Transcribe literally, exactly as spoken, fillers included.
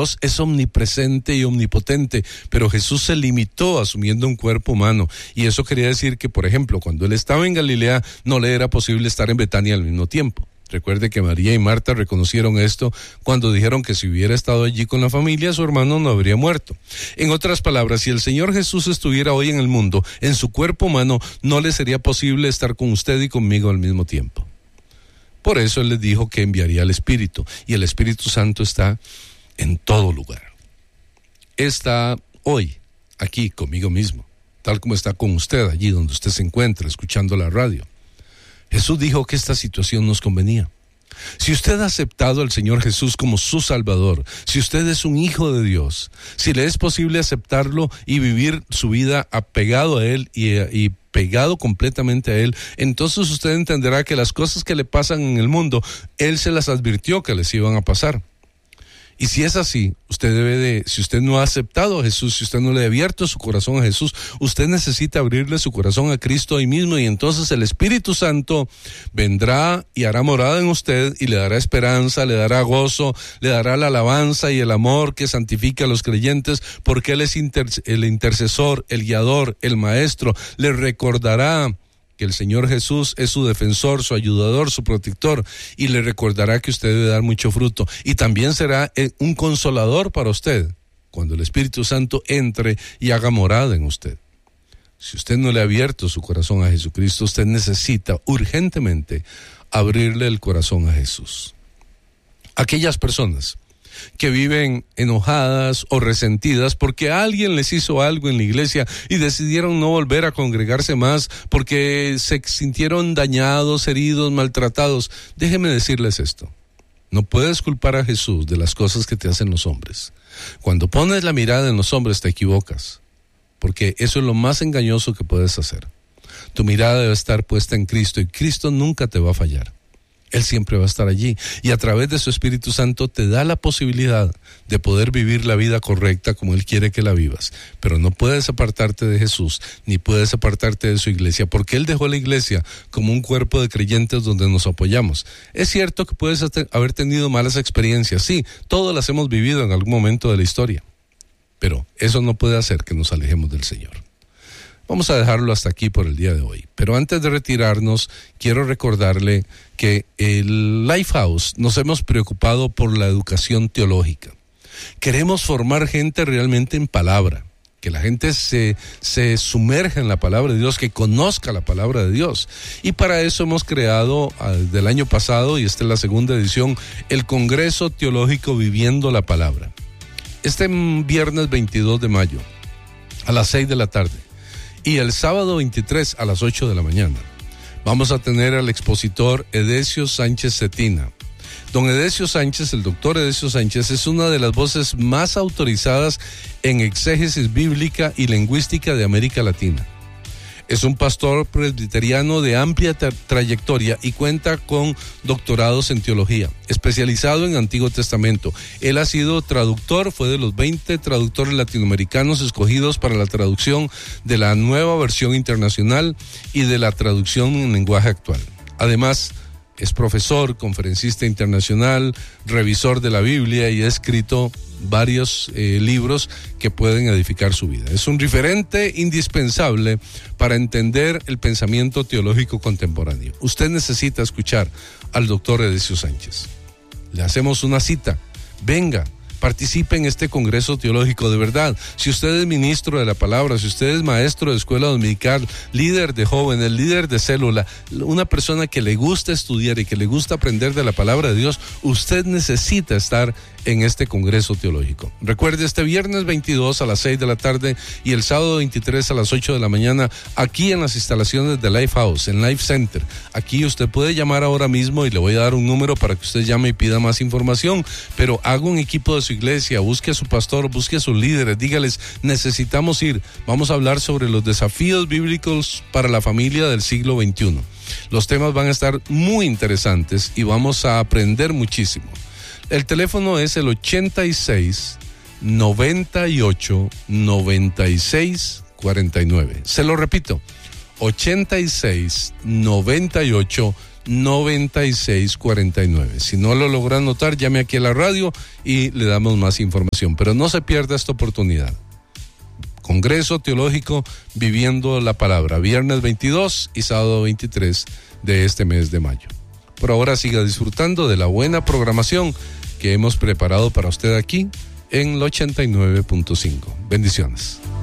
Dios es omnipresente y omnipotente, pero Jesús se limitó asumiendo un cuerpo humano. Y eso quería decir que, por ejemplo, cuando él estaba en Galilea, no le era posible estar en Betania al mismo tiempo. Recuerde que María y Marta reconocieron esto cuando dijeron que si hubiera estado allí con la familia, su hermano no habría muerto. En otras palabras, si el Señor Jesús estuviera hoy en el mundo, en su cuerpo humano, no le sería posible estar con usted y conmigo al mismo tiempo. Por eso Él les dijo que enviaría al Espíritu, y el Espíritu Santo está en todo lugar. Está hoy, aquí conmigo mismo, tal como está con usted allí donde usted se encuentra, escuchando la radio. Jesús dijo que esta situación nos convenía. Si usted ha aceptado al Señor Jesús como su Salvador, si usted es un hijo de Dios, si le es posible aceptarlo y vivir su vida apegado a Él y, y pegado completamente a Él, entonces usted entenderá que las cosas que le pasan en el mundo, Él se las advirtió que les iban a pasar. Y si es así, usted debe de, si usted no ha aceptado a Jesús, si usted no le ha abierto su corazón a Jesús, usted necesita abrirle su corazón a Cristo hoy mismo, y entonces el Espíritu Santo vendrá y hará morada en usted y le dará esperanza, le dará gozo, le dará la alabanza y el amor que santifica a los creyentes, porque Él es inter, el intercesor, el guiador, el maestro. Le recordará que el Señor Jesús es su defensor, su ayudador, su protector, y le recordará que usted debe dar mucho fruto, y también será un consolador para usted cuando el Espíritu Santo entre y haga morada en usted. Si usted no le ha abierto su corazón a Jesucristo, usted necesita urgentemente abrirle el corazón a Jesús. Aquellas personas que viven enojadas o resentidas porque alguien les hizo algo en la iglesia y decidieron no volver a congregarse más porque se sintieron dañados, heridos, maltratados. Déjeme decirles esto: no puedes culpar a Jesús de las cosas que te hacen los hombres. Cuando pones la mirada en los hombres te equivocas, porque eso es lo más engañoso que puedes hacer. Tu mirada debe estar puesta en Cristo, y Cristo nunca te va a fallar. Él siempre va a estar allí, y a través de su Espíritu Santo te da la posibilidad de poder vivir la vida correcta como Él quiere que la vivas. Pero no puedes apartarte de Jesús, ni puedes apartarte de su iglesia, porque Él dejó la iglesia como un cuerpo de creyentes donde nos apoyamos. Es cierto que puedes haber tenido malas experiencias, sí, todas las hemos vivido en algún momento de la historia, pero eso no puede hacer que nos alejemos del Señor. Vamos a dejarlo hasta aquí por el día de hoy. Pero antes de retirarnos, quiero recordarle que el Lifehouse nos hemos preocupado por la educación teológica. Queremos formar gente realmente en palabra, que la gente se, se sumerja en la palabra de Dios, que conozca la palabra de Dios. Y para eso hemos creado, desde el año pasado, y esta es la segunda edición, el Congreso Teológico Viviendo la Palabra. Este viernes veintidós de mayo, a las seis de la tarde, y el sábado veintitrés a las ocho de la mañana, vamos a tener al expositor Edesio Sánchez Cetina. Don Edesio Sánchez, el doctor Edesio Sánchez, es una de las voces más autorizadas en exégesis bíblica y lingüística de América Latina. Es un pastor presbiteriano de amplia tra- trayectoria y cuenta con doctorados en teología, especializado en Antiguo Testamento. Él ha sido traductor, fue de los veinte traductores latinoamericanos escogidos para la traducción de la nueva versión internacional y de la traducción en lenguaje actual. Además, es profesor, conferencista internacional, revisor de la Biblia, y ha escrito varios eh, libros que pueden edificar su vida. Es un referente indispensable para entender el pensamiento teológico contemporáneo. Usted necesita escuchar al doctor Edesio Sánchez. Le hacemos una cita. Venga, participe en este congreso teológico de verdad. Si usted es ministro de la palabra, si usted es maestro de escuela dominical, líder de jóvenes, líder de célula, una persona que le gusta estudiar y que le gusta aprender de la palabra de Dios, usted necesita estar en este congreso teológico. Recuerde, este viernes veintidós a las seis de la tarde y el sábado veintitrés a las ocho de la mañana, aquí en las instalaciones de Lifehouse, en Life Center. Aquí usted puede llamar ahora mismo y le voy a dar un número para que usted llame y pida más información, pero haga un equipo de su iglesia, busque a su pastor, busque a sus líderes, dígales, necesitamos ir. Vamos a hablar sobre los desafíos bíblicos para la familia del siglo veintiuno. Los temas van a estar muy interesantes y vamos a aprender muchísimo. El teléfono es el ochenta y seis, noventa y ocho, noventa y seis, cuarenta y nueve. Se lo repito, ochenta y seis, noventa y ocho, noventa y seis cuarenta y nueve. Si no lo logra anotar, llame aquí a la radio y le damos más información. Pero no se pierda esta oportunidad. Congreso Teológico Viviendo la Palabra, viernes veintidós y sábado veintitrés de este mes de mayo. Por ahora siga disfrutando de la buena programación que hemos preparado para usted aquí en el ochenta y nueve punto cinco. Bendiciones.